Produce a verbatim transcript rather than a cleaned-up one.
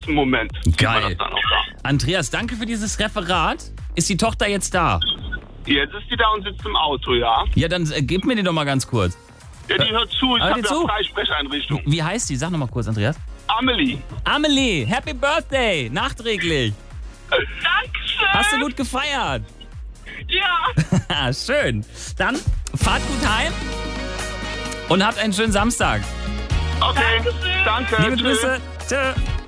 letzten Moment. Geil. Dann auch da. Andreas, danke für dieses Referat. Ist die Tochter jetzt da? Jetzt ist die da und sitzt im Auto, ja? Ja, dann äh, gib mir die doch mal ganz kurz. Ja, die hört zu. Ich Hört habe die ja zu? Freisprecheinrichtung. Wie heißt die? Sag noch mal kurz, Andreas. Amelie. Amelie, Happy Birthday, nachträglich. Dankeschön. Hast du gut gefeiert? Ja. Schön. Dann fahrt gut heim und habt einen schönen Samstag. Okay, Dankeschön. danke. Liebe Tschüss. Grüße. Tschö.